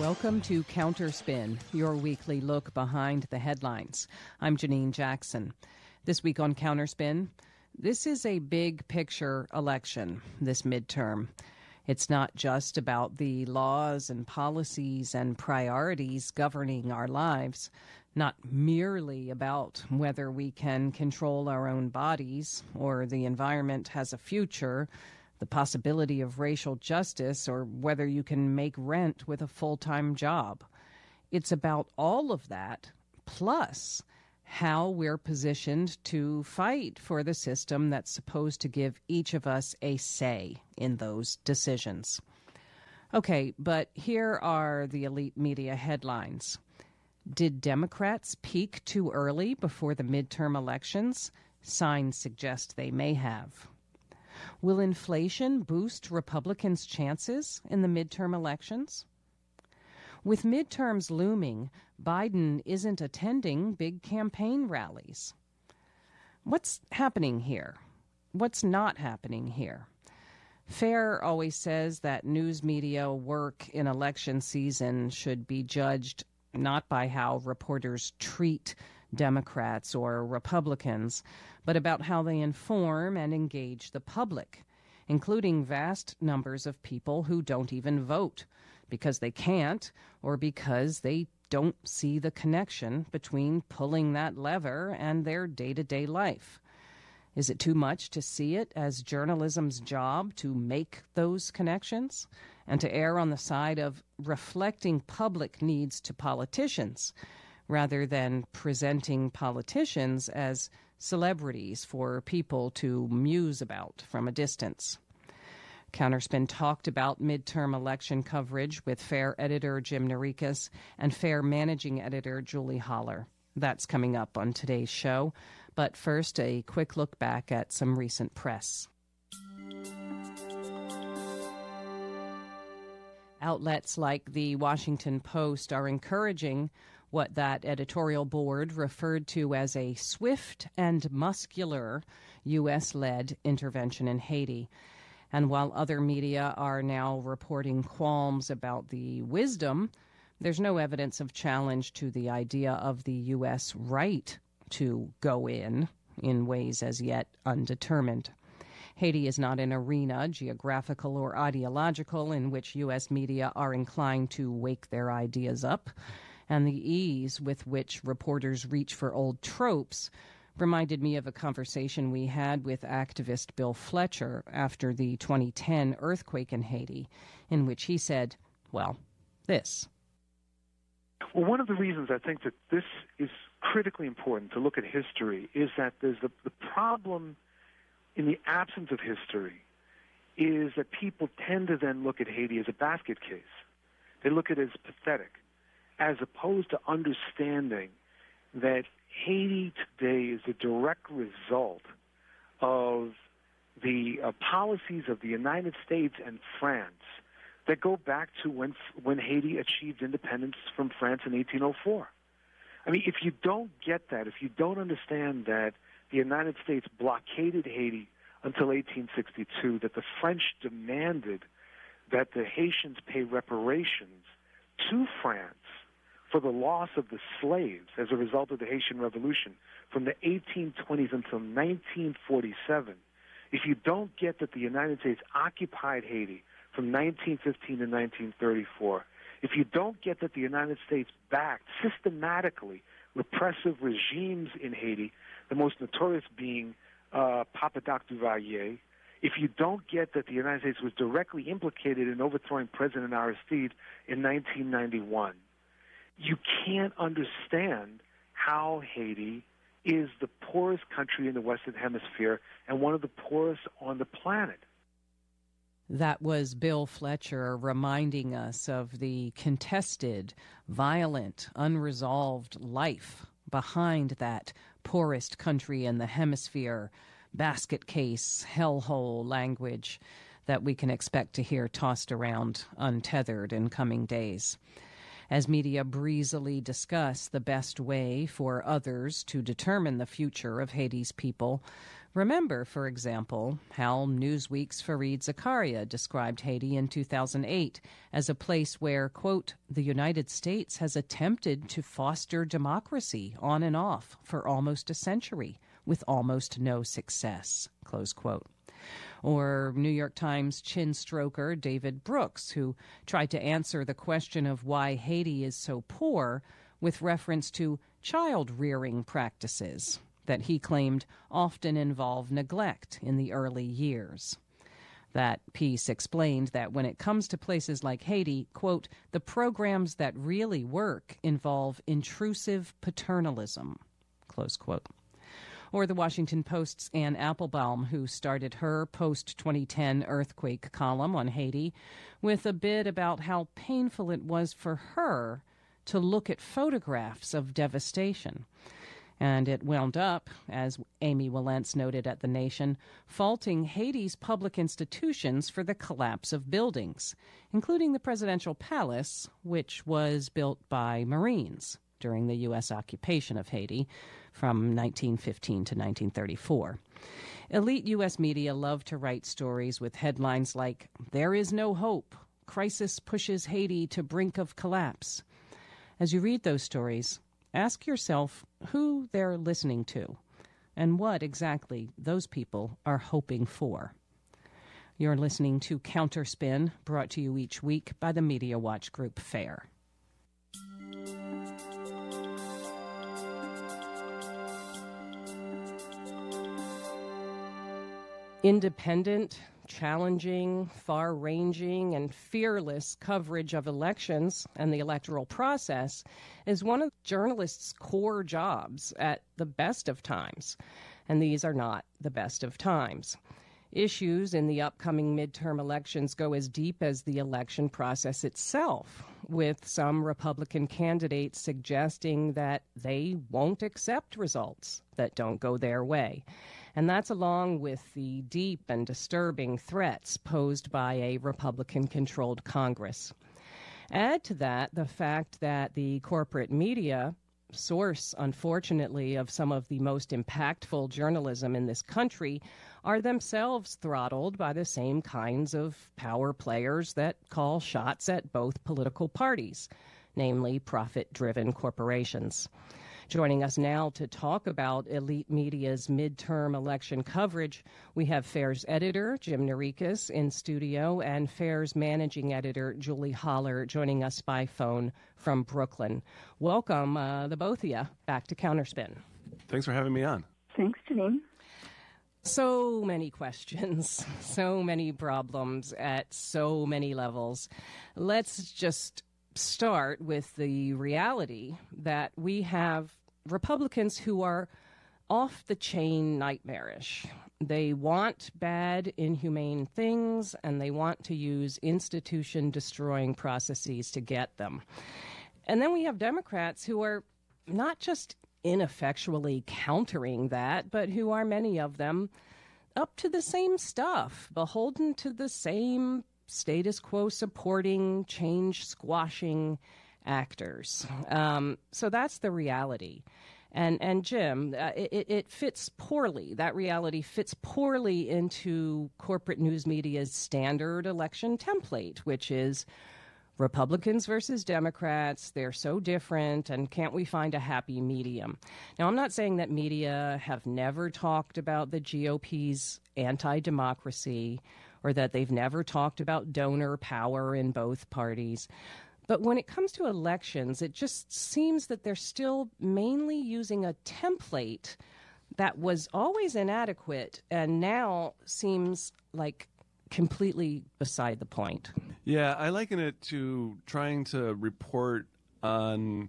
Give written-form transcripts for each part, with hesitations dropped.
Welcome to Counterspin, your weekly look behind the headlines. I'm Janine Jackson. This week on Counterspin, this is a big picture election, this midterm. It's not just about the laws and policies and priorities governing our lives, not merely about whether we can control our own bodies or the environment has a future, the possibility of racial justice, or whether you can make rent with a full-time job. It's about all of that, plus how we're positioned to fight for the system that's supposed to give each of us a say in those decisions. Okay, but here are the elite media headlines. Did Democrats peak too early before the midterm elections? Signs suggest they may have. Will inflation boost Republicans' chances in the midterm elections? With midterms looming, Biden isn't attending big campaign rallies. What's happening here? What's not happening here? FAIR always says that news media work in election season should be judged not by how reporters treat Democrats or Republicans, but about how they inform and engage the public, including vast numbers of people who don't even vote because they can't or because they don't see the connection between pulling that lever and their day-to-day life. Is it too much to see it as journalism's job to make those connections and to err on the side of reflecting public needs to politicians rather than presenting politicians as celebrities for people to muse about from a distance? Counterspin talked about midterm election coverage with FAIR editor Jim Narikas and FAIR managing editor Julie Haller. That's coming up on today's show. But first, a quick look back at some recent press. Outlets like the Washington Post are encouraging what that editorial board referred to as a swift and muscular U.S.-led intervention in Haiti. And while other media are now reporting qualms about the wisdom, there's no evidence of challenge to the idea of the U.S. right to go in ways as yet undetermined. Haiti is not an arena, geographical or ideological, in which U.S. media are inclined to wake their ideas up, and the ease with which reporters reach for old tropes reminded me of a conversation we had with activist Bill Fletcher after the 2010 earthquake in Haiti, in which he said, well, this. Well, one of the reasons I think that this is critically important to look at history is that there's the problem in the absence of history is that people tend to then look at Haiti as a basket case. They look at it as pathetic, as opposed to understanding that Haiti today is a direct result of the policies of the United States and France that go back to when Haiti achieved independence from France in 1804. I mean, if you don't get that, if you don't understand that the United States blockaded Haiti until 1862, that the French demanded that the Haitians pay reparations to France for the loss of the slaves as a result of the Haitian Revolution from the 1820s until 1947, if you don't get that the United States occupied Haiti from 1915 to 1934, if you don't get that the United States backed systematically repressive regimes in Haiti, the most notorious being Papa Doc Duvalier, if you don't get that the United States was directly implicated in overthrowing President Aristide in 1991, you can't understand how Haiti is the poorest country in the Western Hemisphere and one of the poorest on the planet. That was Bill Fletcher reminding us of the contested, violent, unresolved life behind that poorest country in the hemisphere, basket case, hellhole language that we can expect to hear tossed around untethered in coming days. As media breezily discuss the best way for others to determine the future of Haiti's people, Remember, for example, how Newsweek's Fareed Zakaria described Haiti in 2008 as a place where, quote, the United States has attempted to foster democracy on and off for almost a century with almost no success, close quote. Or New York Times chin stroker David Brooks, who tried to answer the question of why Haiti is so poor with reference to child-rearing practices that he claimed often involve neglect in the early years. That piece explained that when it comes to places like Haiti, quote, the programs that really work involve intrusive paternalism, close quote. Or the Washington Post's Ann Applebaum, who started her post-2010 earthquake column on Haiti with a bit about how painful it was for her to look at photographs of devastation. And it wound up, as Amy Wilentz noted at The Nation, faulting Haiti's public institutions for the collapse of buildings, including the presidential palace, which was built by Marines during the U.S. occupation of Haiti from 1915 to 1934. Elite U.S. media love to write stories with headlines like, "There is no hope. Crisis pushes Haiti to brink of collapse." As you read those stories, ask yourself who they're listening to and what exactly those people are hoping for. You're listening to Counterspin, brought to you each week by the Media Watch Group FAIR. Independent, challenging, far-ranging, and fearless coverage of elections and the electoral process is one of journalists' core jobs at the best of times, and these are not the best of times. Issues in the upcoming midterm elections go as deep as the election process itself, with some Republican candidates suggesting that they won't accept results that don't go their way. And that's along with the deep and disturbing threats posed by a Republican-controlled Congress. Add to that the fact that the corporate media, source, unfortunately, of some of the most impactful journalism in this country, are themselves throttled by the same kinds of power players that call shots at both political parties, namely profit-driven corporations. Joining us now to talk about elite media's midterm election coverage, we have FAIR's editor, Jim Narikis, in studio, and FAIR's managing editor, Julie Holler, joining us by phone from Brooklyn. Welcome, the both of you, back to Counterspin. Thanks for having me on. Thanks, Janine. So many questions, so many problems at so many levels. Let's just start with the reality that we have Republicans who are off the chain nightmarish. They want bad, inhumane things, and they want to use institution-destroying processes to get them. And then we have Democrats who are not just ineffectually countering that, but who are, many of them, up to the same stuff, beholden to the same status quo supporting, change squashing actors. So that's the reality. And Jim, it fits poorly. That reality fits poorly into corporate news media's standard election template, which is Republicans versus Democrats. They're so different, and can't we find a happy medium? Now, I'm not saying that media have never talked about the GOP's anti-democracy or that they've never talked about donor power in both parties. But when it comes to elections, it just seems that they're still mainly using a template that was always inadequate and now seems like completely beside the point. Yeah, I liken it to trying to report on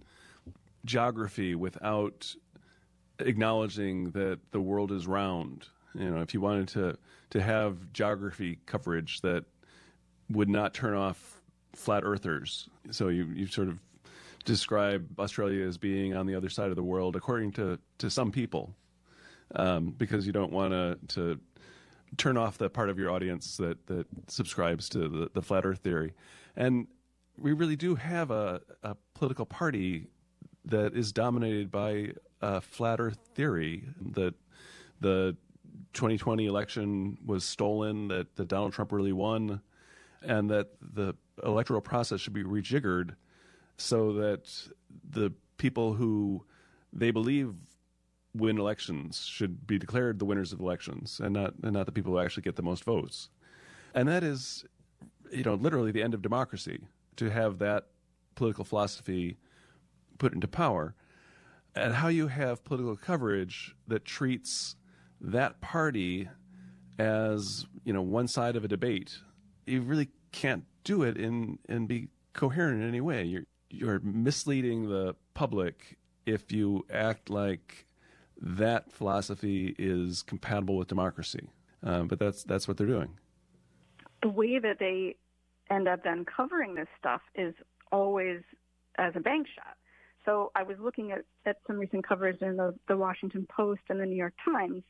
geography without acknowledging that the world is round. You know, if you wanted to have geography coverage that would not turn off flat earthers. So you sort of describe Australia as being on the other side of the world, according to some people, because you don't want to turn off the part of your audience that subscribes to the flat earth theory. And we really do have a political party that is dominated by flat earth theory, that the 2020 election was stolen, that Donald Trump really won, and that the electoral process should be rejiggered so that the people who they believe win elections should be declared the winners of elections, and not the people who actually get the most votes. And that is, literally the end of democracy, to have that political philosophy put into power. And how you have political coverage that treats that party as, one side of a debate, you really can't do it and be coherent in any way. You're misleading the public if you act like that philosophy is compatible with democracy. But that's what they're doing. The way that they end up then covering this stuff is always as a bank shot. So I was looking at some recent coverage in the Washington Post and the New York Times,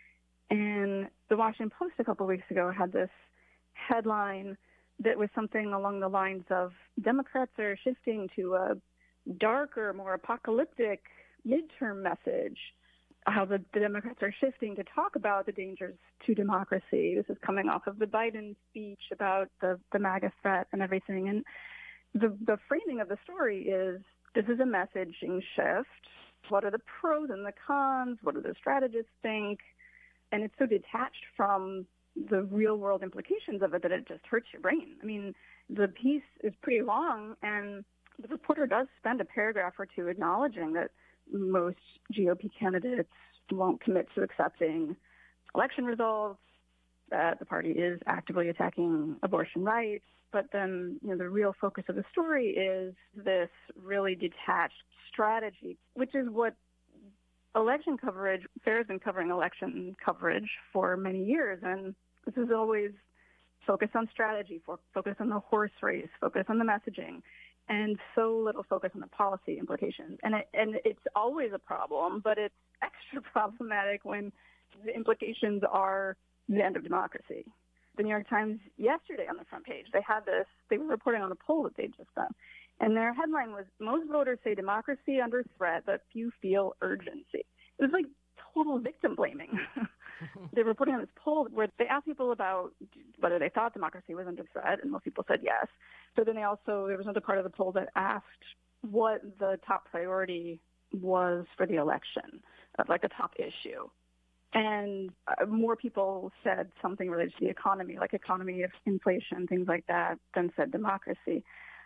and the Washington Post a couple of weeks ago had this headline that was something along the lines of Democrats are shifting to a darker, more apocalyptic midterm message, how the Democrats are shifting to talk about the dangers to democracy. This is coming off of the Biden speech about the MAGA threat and everything. And the framing of the story is, this is a messaging shift. What are the pros and the cons? What do the strategists think? And it's so detached from the real-world implications of it that it just hurts your brain. I mean, the piece is pretty long, and the reporter does spend a paragraph or two acknowledging that most GOP candidates won't commit to accepting election results, that the party is actively attacking abortion rights. But then, the real focus of the story is this really detached strategy, which is what election coverage, FAIR has been covering election coverage for many years. And this is always focus on strategy, focus on the horse race, focus on the messaging, and so little focus on the policy implications. And it's always a problem, but it's extra problematic when the implications are the end of democracy. The New York Times yesterday on the front page, they were reporting on a poll that they'd just done. And their headline was, most voters say democracy under threat, but few feel urgency. It was like total victim blaming. They were reporting on this poll where they asked people about whether they thought democracy was under threat, and most people said yes. So then there was another part of the poll that asked what the top priority was for the election, like the top issue. And more people said something related to the economy, like economy, inflation, things like that, than said democracy.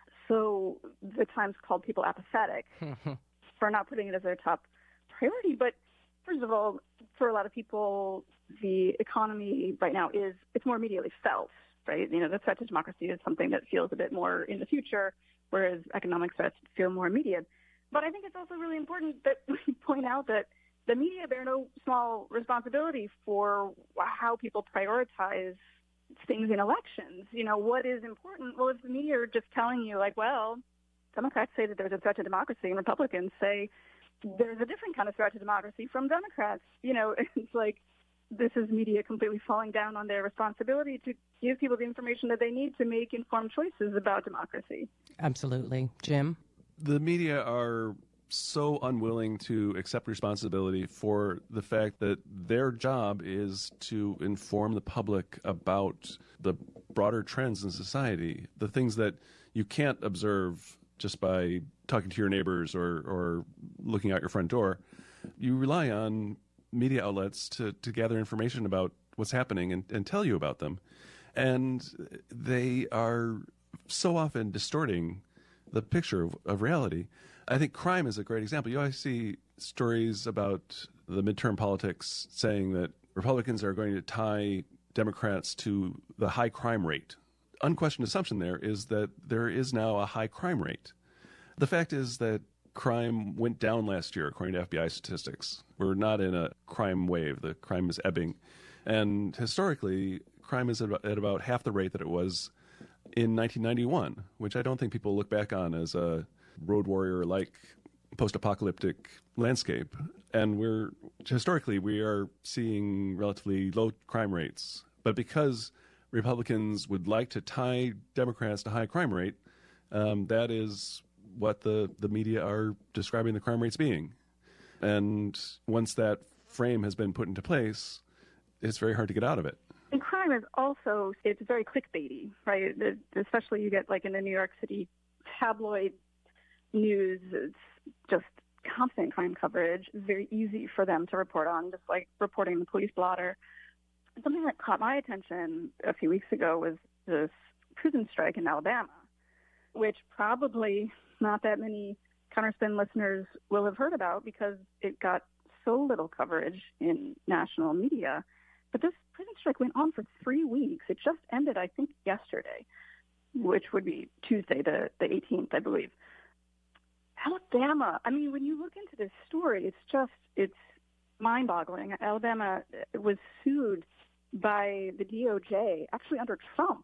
So the Times called people apathetic for not putting it as their top priority. But first of all, for a lot of people, the economy right now it's more immediately felt, right? The threat to democracy is something that feels a bit more in the future, whereas economic threats feel more immediate. But I think it's also really important that we point out that the media bear no small responsibility for how people prioritize things in elections. What is important? Well, if the media are just telling you, like, well, Democrats say that there's a threat to democracy, and Republicans say there's a different kind of threat to democracy from Democrats, it's like this is media completely falling down on their responsibility to give people the information that they need to make informed choices about democracy. Absolutely. Jim? The media are so unwilling to accept responsibility for the fact that their job is to inform the public about the broader trends in society, the things that you can't observe just by talking to your neighbors or looking out your front door. You rely on media outlets to gather information about what's happening and tell you about them. And they are so often distorting the picture of reality. I think crime is a great example. You always see stories about the midterm politics saying that Republicans are going to tie Democrats to the high crime rate. Unquestioned assumption there is that there is now a high crime rate. The fact is that crime went down last year, according to FBI statistics. We're not in a crime wave. The crime is ebbing. And historically, crime is at about half the rate that it was in 1991, which I don't think people look back on as a road warrior-like post-apocalyptic landscape. And historically, we are seeing relatively low crime rates. But because Republicans would like to tie Democrats to high crime rate, that is what the media are describing the crime rates being. And once that frame has been put into place, it's very hard to get out of it. And crime is also, it's very clickbaity, right? Especially you get like in the New York City tabloid news, it's just constant crime coverage. It's very easy for them to report on, just like reporting the police blotter. Something that caught my attention a few weeks ago was this prison strike in Alabama, which probably not that many Counterspin listeners will have heard about because it got so little coverage in national media. But this prison strike went on for 3 weeks. It just ended, I think, yesterday, which would be Tuesday, the 18th, I believe. Alabama, I mean, when you look into this story, it's mind-boggling. Alabama was sued by the DOJ, actually under Trump,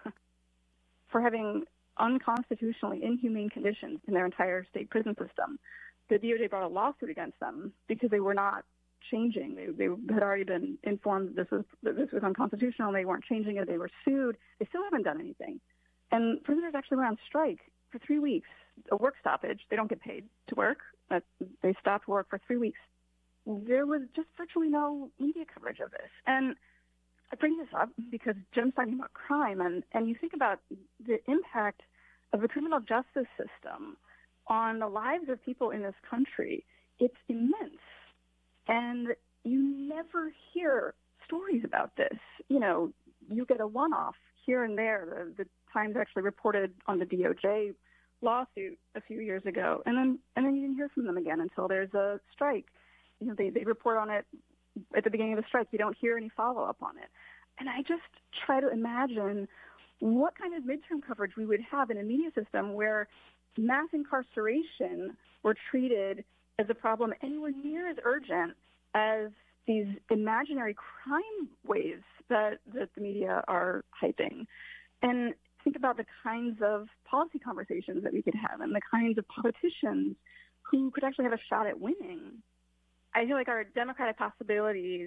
for having unconstitutionally inhumane conditions in their entire state prison system. The DOJ brought a lawsuit against them because they were not changing. They had already been informed that this was unconstitutional, and they weren't changing it. They were sued. They still haven't done anything. And prisoners actually went on strike for 3 weeks, a work stoppage. They don't get paid to work. They stopped work for 3 weeks. There was just virtually no media coverage of this. And I bring this up because Jim's talking about crime, and you think about the impact of the criminal justice system on the lives of people in this country. It's immense. And you never hear stories about this. You know, you get a one-off here and there. The Times actually reported on the DOJ lawsuit a few years ago, and then you didn't hear from them again until there's a strike. You know, they report on it at the beginning of the strike. You don't hear any follow-up on it. And I just try to imagine what kind of midterm coverage we would have in a media system where mass incarceration were treated as a problem anywhere near as urgent as these imaginary crime waves that the media are hyping. And think about the kinds of policy conversations that we could have and the kinds of politicians who could actually have a shot at winning. I feel like our democratic possibilities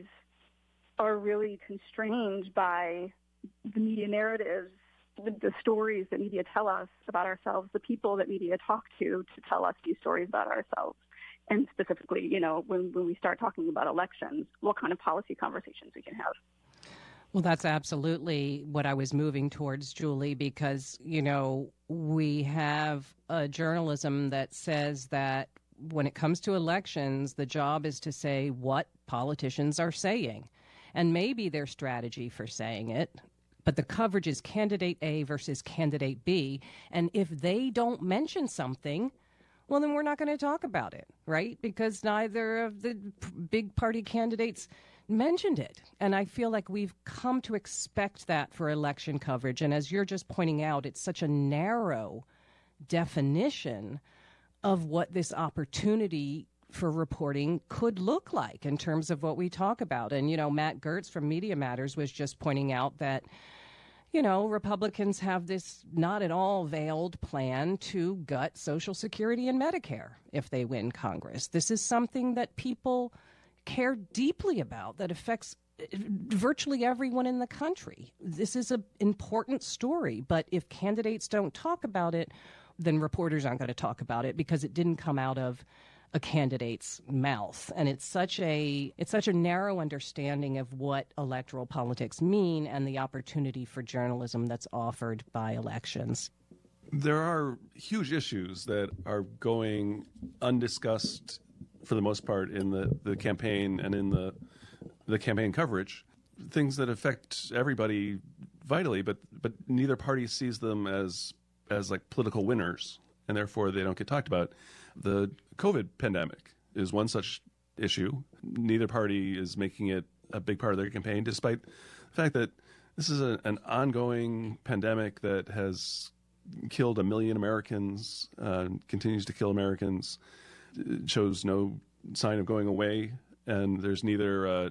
are really constrained by the media narratives, the stories that media tell us about ourselves, the people that media talk to tell us these stories about ourselves. And specifically, you know, when we start talking about elections, what kind of policy conversations we can have. Well, that's absolutely what I was moving towards, Julie, because, you know, we have a journalism that says that when it comes to elections, the job is to say what politicians are saying and maybe their strategy for saying it. But the coverage is candidate A versus candidate B. And if they don't mention something, well, then we're not going to talk about it, right? Because neither of the big party candidates mentioned it. And I feel like we've come to expect that for election coverage. And as you're just pointing out, it's such a narrow definition of what this opportunity for reporting could look like in terms of what we talk about. And, you know, Matt Gertz from Media Matters was just pointing out that, you know, Republicans have this not at all veiled plan to gut Social Security and Medicare if they win Congress. This is something that people care deeply about, that affects virtually everyone in the country. This is an important story, but if candidates don't talk about it, then reporters aren't going to talk about it because it didn't come out of a candidate's mouth. And it's such a narrow understanding of what electoral politics mean and the opportunity for journalism that's offered by elections. There are huge issues that are going undiscussed for the most part in the campaign and in the campaign coverage, things that affect everybody vitally, but neither party sees them as like political winners, and therefore they don't get talked about. The COVID pandemic is one such issue. Neither party is making it a big part of their campaign, despite the fact that this is an ongoing pandemic that has killed 1 million Americans, continues to kill Americans. It shows no sign of going away, and there's neither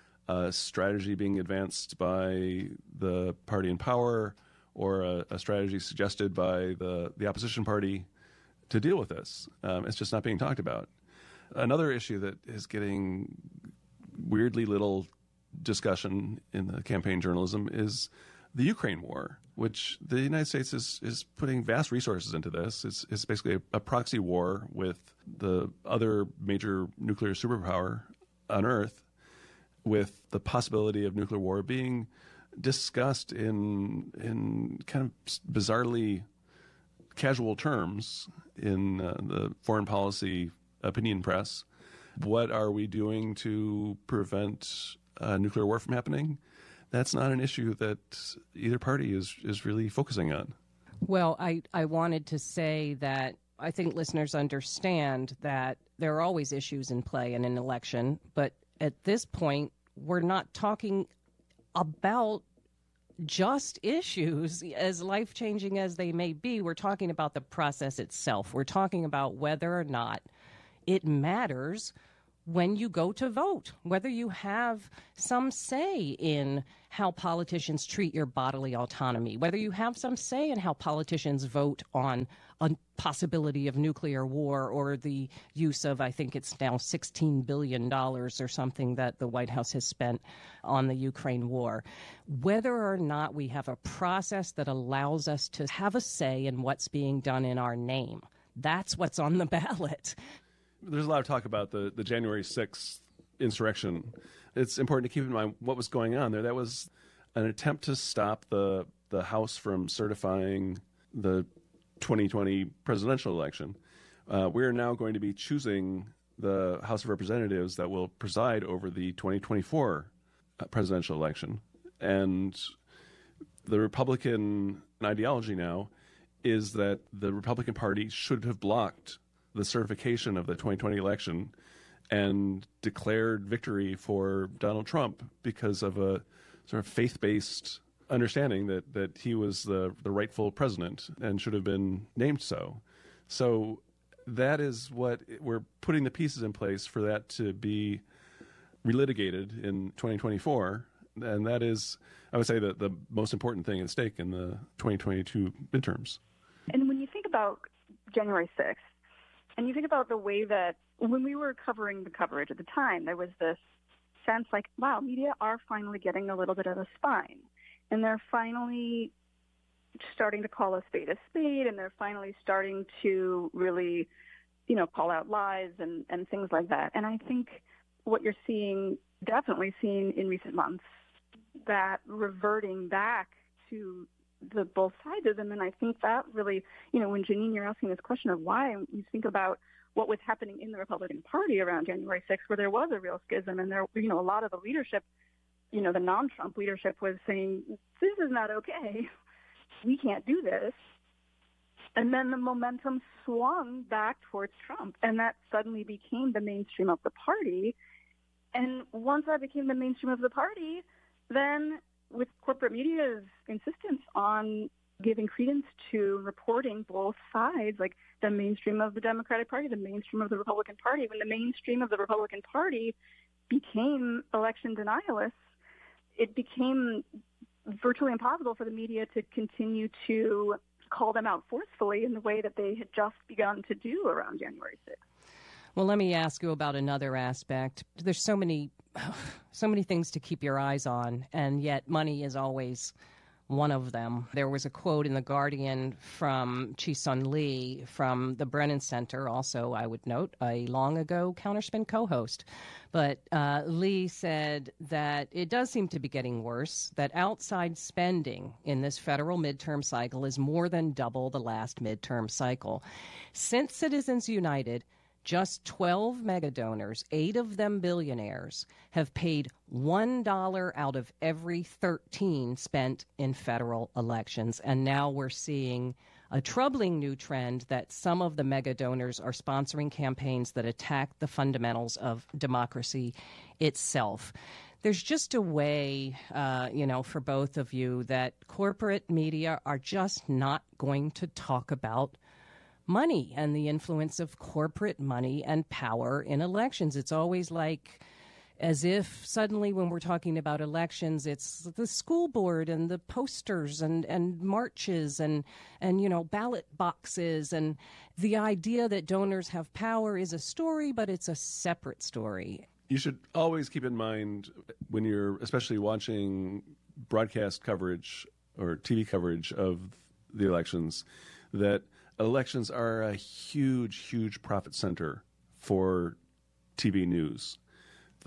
a strategy being advanced by the party in power or a strategy suggested by the opposition party to deal with this. It's just not being talked about. Another issue that is getting weirdly little discussion in the campaign journalism is the Ukraine war, which the United States is putting vast resources into this. It's basically a proxy war with the other major nuclear superpower on Earth. with the possibility of nuclear war being discussed in kind of bizarrely casual terms in the foreign policy opinion press. What are we doing to prevent nuclear war from happening? That's not an issue that either party is really focusing on. Well, I wanted to say that I think listeners understand that there are always issues in play in an election, but at this point, we're not talking about just issues, as life-changing as they may be. We're talking about the process itself. We're talking about whether or not it matters when you go to vote, whether you have some say in how politicians treat your bodily autonomy, whether you have some say in how politicians vote on a possibility of nuclear war or the use of, I think it's now $16 billion or something that the White House has spent on the Ukraine war. Whether or not we have a process that allows us to have a say in what's being done in our name, that's what's on the ballot. There's a lot of talk about the January 6th insurrection. It's important to keep in mind what was going on there. That was an attempt to stop the House from certifying the 2020 presidential election. We are now going to be choosing the House of Representatives that will preside over the 2024 presidential election. And the Republican ideology now is that the Republican Party should have blocked the certification of the 2020 election and declared victory for Donald Trump because of a sort of faith-based understanding that he was the rightful president and should have been named so. So that is what we're putting the pieces in place for that to be relitigated in 2024. And that is, I would say, the most important thing at stake in the 2022 midterms. And when you think about January 6th, and you think about the way that when we were covering the coverage at the time, there was this sense like, wow, media are finally getting a little bit of a spine. And they're finally starting to call a spade, and they're finally starting to really, call out lies and things like that. And I think what you're definitely seeing in recent months, that reverting back to the both sides of them. And I think that really, when Janine, you're asking this question of why, you think about what was happening in the Republican Party around January 6th, where there was a real schism, and there, a lot of the leadership, the non-Trump leadership was saying, this is not okay. We can't do this. And then the momentum swung back towards Trump, and that suddenly became the mainstream of the party. And once that became the mainstream of the party, then with corporate media's insistence on giving credence to reporting both sides, like the mainstream of the Democratic Party, the mainstream of the Republican Party, when the mainstream of the Republican Party became election denialists, it became virtually impossible for the media to continue to call them out forcefully in the way that they had just begun to do around January 6th. Well, let me ask you about another aspect. There's so many things to keep your eyes on, and yet money is always one of them. There was a quote in The Guardian from Chi-Sun Lee from the Brennan Center, also, I would note, a long ago Counterspin co-host. But Lee said that it does seem to be getting worse, that outside spending in this federal midterm cycle is more than double the last midterm cycle. Since Citizens United, just 12 mega donors, 8 of them billionaires, have paid $1 out of every 13 spent in federal elections. And now we're seeing a troubling new trend that some of the mega donors are sponsoring campaigns that attack the fundamentals of democracy itself. There's just a way, for both of you that corporate media are just not going to talk about money and the influence of corporate money and power in elections. It's always like as if suddenly when we're talking about elections, it's the school board and the posters and marches and ballot boxes. And the idea that donors have power is a story, but it's a separate story. You should always keep in mind when you're especially watching broadcast coverage or TV coverage of the elections that elections are a huge, huge profit center for TV news. The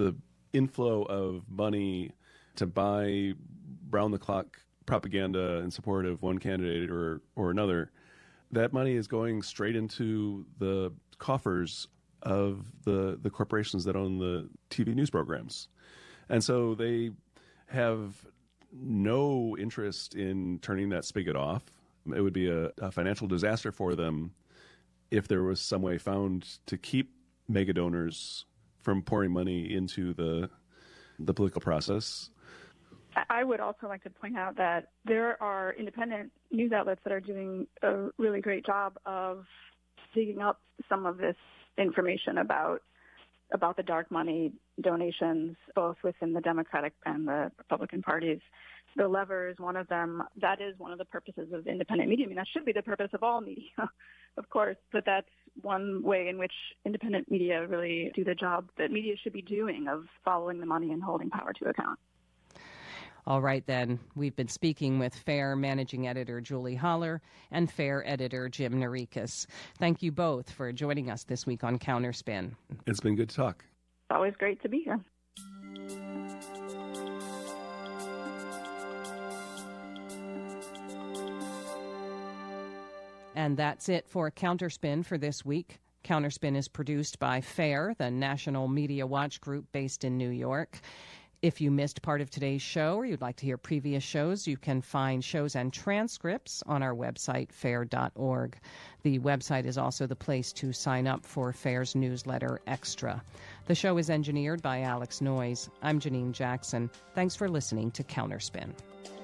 inflow of money to buy round-the-clock propaganda in support of one candidate or another, that money is going straight into the coffers of the corporations that own the TV news programs. And so they have no interest in turning that spigot off. It would be a financial disaster for them if there was some way found to keep mega donors from pouring money into the political process. I would also like to point out that there are independent news outlets that are doing a really great job of digging up some of this information about the dark money donations, both within the Democratic and the Republican parties. The Lever is one of them. That is one of the purposes of independent media. I mean, that should be the purpose of all media, of course, but that's one way in which independent media really do the job that media should be doing of following the money and holding power to account. All right, then. We've been speaking with FAIR Managing Editor Julie Haller and FAIR Editor Jim Narikis. Thank you both for joining us this week on Counterspin. It's been good to talk. It's always great to be here. And that's it for Counterspin for this week. Counterspin is produced by FAIR, the National Media Watch Group based in New York. If you missed part of today's show or you'd like to hear previous shows, you can find shows and transcripts on our website, fair.org. The website is also the place to sign up for FAIR's newsletter, Extra. The show is engineered by Alex Noyes. I'm Janine Jackson. Thanks for listening to Counterspin.